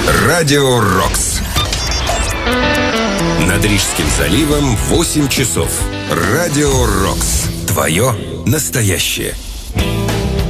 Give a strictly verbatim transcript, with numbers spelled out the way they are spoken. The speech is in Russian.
Радио Рокс. Над Рижским заливом восемь часов. Радио Рокс. Твое настоящее.